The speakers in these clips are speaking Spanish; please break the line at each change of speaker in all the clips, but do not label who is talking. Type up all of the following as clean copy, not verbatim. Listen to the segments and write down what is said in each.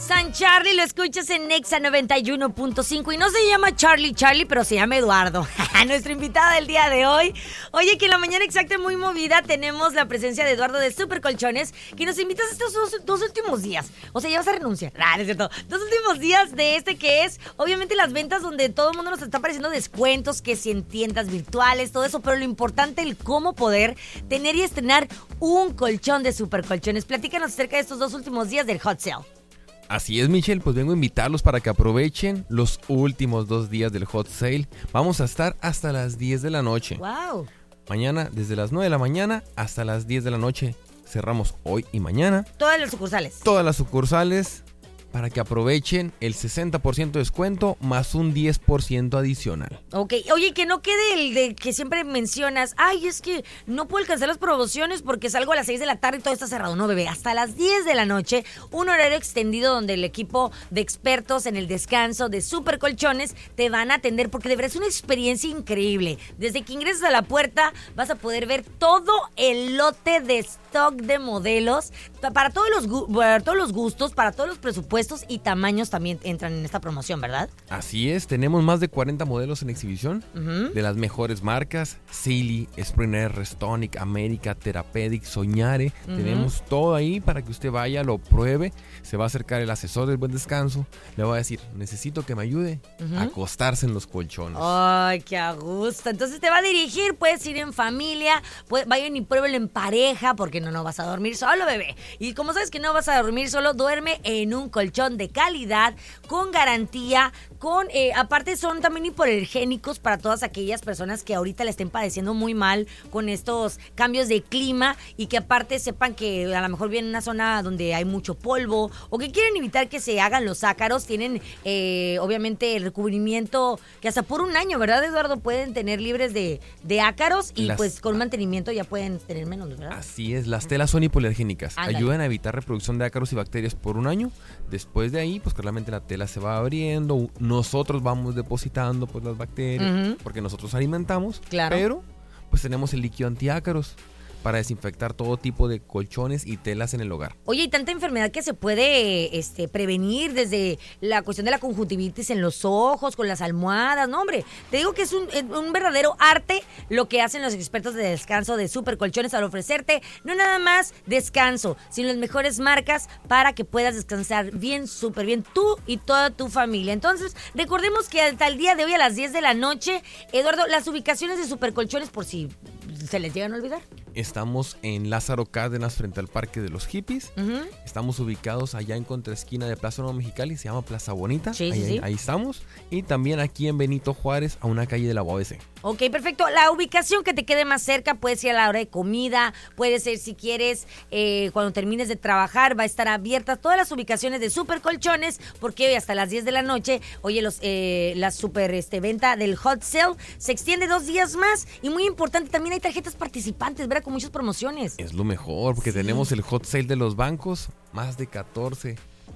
San Charlie, lo escuchas en Nexa 91.5 y no se llama Charlie, pero se llama Eduardo, nuestro invitado del día de hoy. Oye, que en la mañana exacta muy movida tenemos la presencia de Eduardo de Super Colchones, que nos invitas estos dos últimos días. O sea, ya vas a renunciar. No es cierto. 2 últimos días de que es, obviamente, las ventas donde todo el mundo nos está apareciendo descuentos, que si en tiendas virtuales, todo eso, pero lo importante, el cómo poder tener y estrenar un colchón de Super Colchones. Platícanos acerca de estos 2 últimos días del Hot Sale.
Así es, Michelle, pues vengo a invitarlos para que aprovechen los últimos 2 días del Hot Sale. Vamos a estar hasta las 10 de la noche.
¡Wow!
Mañana, desde las 9 de la mañana hasta las 10 de la noche. Cerramos hoy y mañana.
Todas las sucursales.
Todas las sucursales para que aprovechen el 60% de descuento más un 10% adicional.
Ok, oye, que no quede el de que siempre mencionas, ay, es que no puedo alcanzar las promociones porque salgo a las 6 de la tarde y todo está cerrado. No, bebé, hasta las 10 de la noche, un horario extendido donde el equipo de expertos en el descanso de Super Colchones te van a atender porque de verdad es una experiencia increíble. Desde que ingresas a la puerta vas a poder ver todo el lote de stock de modelos para todos los gustos, para todos los presupuestos y tamaños también entran en esta promoción, ¿verdad?
Así es, tenemos más de 40 modelos en exhibición de las mejores marcas: Sealy, Springer, Restonic, América, Therapeutic, Soñare. Tenemos todo ahí para que usted vaya, lo pruebe. Se va a acercar el asesor del buen descanso, le va a decir, necesito que me ayude a acostarse en los colchones.
¡Ay, qué a gusto! Entonces te va a dirigir, puedes ir en familia, vayan y pruébenlo en pareja, porque no vas a dormir solo, bebé. Y como sabes que no vas a dormir solo, duerme en un colchón de calidad, con garantía, aparte son también hipoalergénicos para todas aquellas personas que ahorita le estén padeciendo muy mal con estos cambios de clima y que aparte sepan que a lo mejor vienen en una zona donde hay mucho polvo o que quieren evitar que se hagan los ácaros. Tienen obviamente el recubrimiento que hasta por 1 año, ¿verdad, Eduardo? Pueden tener libres de ácaros y pues con mantenimiento ya pueden tener menos, ¿verdad?
Así es, las telas son hipoalergénicas.
Ándale.
Ayudan a evitar reproducción de ácaros y bacterias por 1 año. Después de ahí, pues claramente la tela se va abriendo. Nosotros vamos depositando pues las bacterias porque nosotros alimentamos.
Claro.
Pero pues tenemos el líquido antiácaros para desinfectar todo tipo de colchones y telas en el hogar.
Oye, y tanta enfermedad que se puede prevenir, desde la cuestión de la conjuntivitis en los ojos, con las almohadas. No, hombre, te digo que es un verdadero arte lo que hacen los expertos de descanso de Super Colchones al ofrecerte no nada más descanso, sino las mejores marcas para que puedas descansar bien, súper bien, tú y toda tu familia. Entonces, recordemos que hasta el día de hoy a las 10 de la noche, Eduardo, las ubicaciones de Super Colchones, por si se les llegan a olvidar.
Estamos en Lázaro Cárdenas, frente al Parque de los Hippies. Estamos ubicados allá en contraesquina de Plaza Nueva Mexicali, se llama Plaza Bonita.
Sí,
ahí estamos. Y también aquí en Benito Juárez, a una calle de la UABC.
Ok, perfecto. La ubicación que te quede más cerca puede ser a la hora de comida, puede ser si quieres cuando termines de trabajar, va a estar abierta todas las ubicaciones de Super Colchones, porque hoy hasta las 10 de la noche, oye, la super venta del Hot Sale se extiende 2 días más y muy importante, también hay tarjetas participantes, ¿verdad? Con muchas promociones.
Es lo mejor, porque tenemos el Hot Sale de los bancos, más de 14.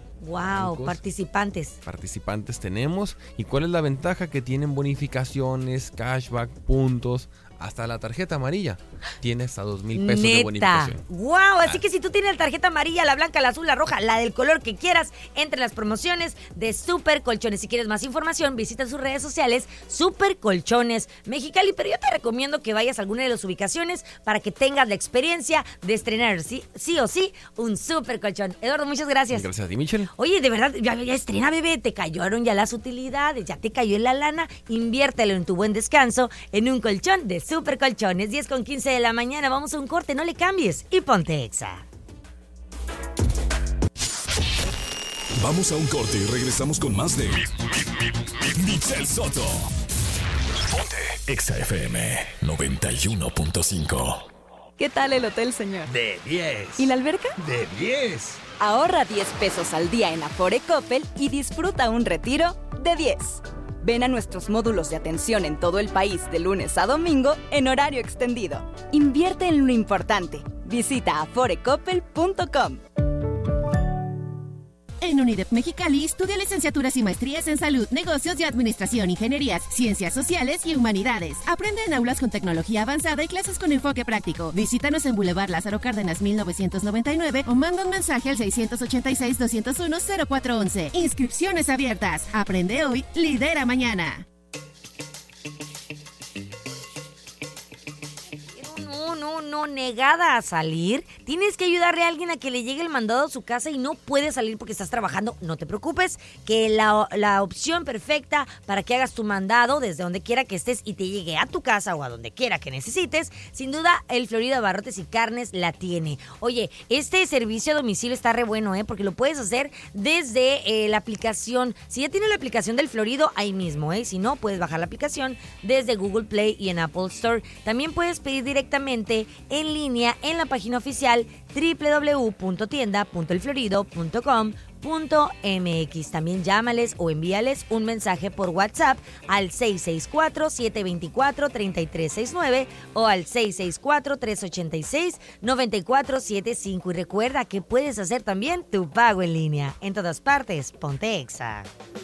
Wow, participantes
tenemos. ¿Y cuál es la ventaja? Que tienen bonificaciones, cashback, puntos. Hasta la tarjeta amarilla tiene hasta 2,000 pesos de bonificación.
Wow, así que si tú tienes la tarjeta amarilla, la blanca, la azul, la roja, la del color que quieras, entre las promociones de Super Colchones. Si quieres más información, visita sus redes sociales Super Colchones Mexicali, pero yo te recomiendo que vayas a alguna de las ubicaciones para que tengas la experiencia de estrenar sí o sí un Super Colchón. Eduardo, muchas gracias.
Gracias a ti, Michelle.
Oye, de verdad, ya estrena, bebé, te cayeron ya las utilidades, ya te cayó en la lana, inviértelo en tu buen descanso en un colchón de Super Colchones. 10:15 de la mañana, vamos a un corte, no le cambies y ponte Exa.
Vamos a un corte y regresamos con más de Michelle Soto. Ponte Exa FM 91.5.
¿Qué tal el hotel, señor?
De 10.
¿Y la alberca?
De 10.
Ahorra 10 pesos al día en Afore Coppel y disfruta un retiro de 10. Ven a nuestros módulos de atención en todo el país de lunes a domingo en horario extendido. Invierte en lo importante. Visita aforecoppel.com.
En UNIDEP Mexicali estudia licenciaturas y maestrías en salud, negocios y administración, ingenierías, ciencias sociales y humanidades. Aprende en aulas con tecnología avanzada y clases con enfoque práctico. Visítanos en Boulevard Lázaro Cárdenas 1999 o manda un mensaje al 686-201-0411. Inscripciones abiertas. Aprende hoy, lidera mañana.
No, negada a salir. Tienes que ayudarle a alguien a que le llegue el mandado a su casa y no puedes salir porque estás trabajando. No te preocupes, que la opción perfecta para que hagas tu mandado desde donde quiera que estés y te llegue a tu casa o a donde quiera que necesites, sin duda el Florido Abarrotes y Carnes la tiene. Oye, este servicio a domicilio está re bueno, porque lo puedes hacer desde la aplicación. Si ya tienes la aplicación del Florido, ahí mismo, si no, puedes bajar la aplicación desde Google Play y en Apple Store. También puedes pedir directamente en línea en la página oficial www.tienda.elflorido.com.mx. También llámales o envíales un mensaje por WhatsApp al 664-724-3369 o al 664-386-9475. Y recuerda que puedes hacer también tu pago en línea. En todas partes, ponte Exa.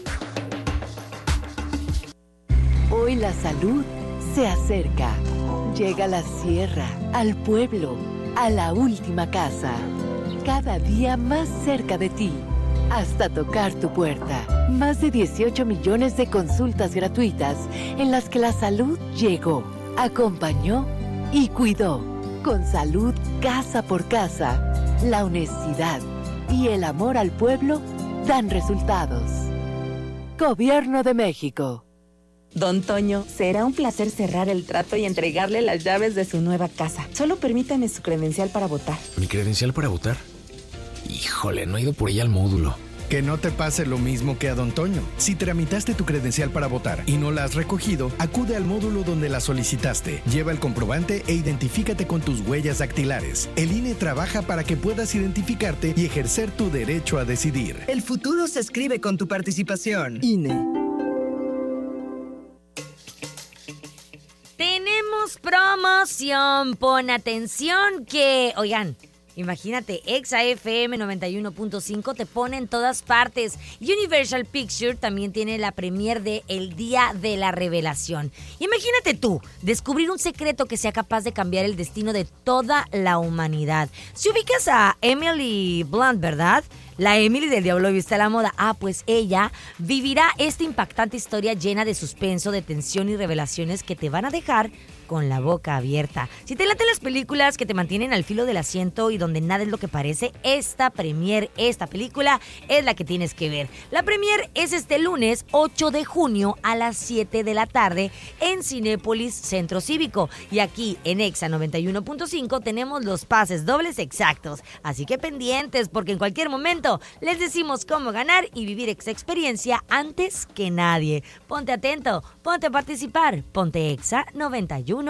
Hoy la salud se acerca. Llega a la sierra, al pueblo, a la última casa. Cada día más cerca de ti, hasta tocar tu puerta. Más de 18 millones de consultas gratuitas en las que la salud llegó, acompañó y cuidó. Con salud casa por casa, la honestidad y el amor al pueblo dan resultados. Gobierno de México.
Don Toño, será un placer cerrar el trato y entregarle las llaves de su nueva casa. Solo permítame su credencial para votar.
¿Mi credencial para votar? Híjole, no he ido por ella al módulo.
Que no te pase lo mismo que a Don Toño. Si tramitaste tu credencial para votar y no la has recogido, acude al módulo donde la solicitaste. Lleva el comprobante e identifícate con tus huellas dactilares. El INE trabaja para que puedas identificarte y ejercer tu derecho a decidir.
El futuro se escribe con tu participación. INE.
Tenemos promoción. Pon atención que... Oigan, imagínate, Exa FM 91.5 te pone en todas partes. Universal Pictures también tiene la premier de El Día de la Revelación. Imagínate tú, descubrir un secreto que sea capaz de cambiar el destino de toda la humanidad. Si ubicas a Emily Blunt, ¿verdad? La Emily del Diablo Viste a la Moda. Pues ella vivirá esta impactante historia llena de suspenso, de tensión y revelaciones que te van a dejar con la boca abierta. Si te laten las películas que te mantienen al filo del asiento y donde nada es lo que parece, esta película es la que tienes que ver. La premier es este lunes 8 de junio a las 7 de la tarde en Cinépolis Centro Cívico. Y aquí en Exa 91.5 tenemos los pases dobles exactos. Así que pendientes, porque en cualquier momento les decimos cómo ganar y vivir esa experiencia antes que nadie. Ponte atento, ponte a participar, ponte Exa 91.5.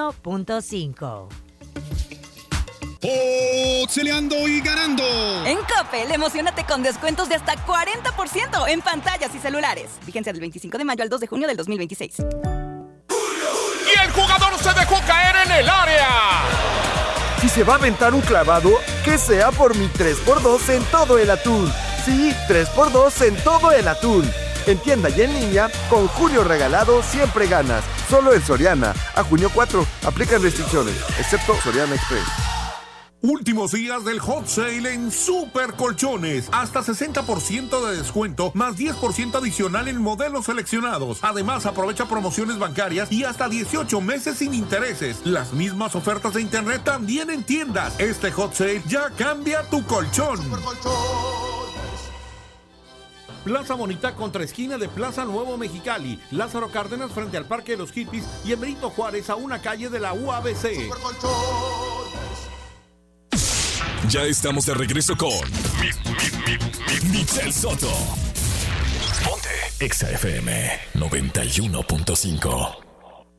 ¡Pixeleando y ganando!
En Coppel, emocionate con descuentos de hasta 40% en pantallas y celulares. Vigencia del 25 de mayo al 2 de junio del 2026.
Y el jugador se dejó caer en el área.
Si se va a aventar un clavado, que sea por mi 3x2 en todo el atún. Sí, 3x2 en todo el atún. En tienda y en línea, con Julio Regalado siempre ganas. Solo en Soriana. A junio 4. Aplican restricciones, excepto Soriana Express.
Últimos días del hot sale en Super Colchones. Hasta 60% de descuento, más 10% adicional en modelos seleccionados. Además, aprovecha promociones bancarias y hasta 18 meses sin intereses. Las mismas ofertas de internet también en tiendas. Este hot sale ya cambia tu colchón. Plaza Bonita contra esquina de Plaza Nuevo Mexicali, Lázaro Cárdenas frente al Parque de los Hippies y en Benito Juárez a una calle de la UABC.
Ya estamos de regreso con Michelle Soto. Ponte Exa FM 91.5.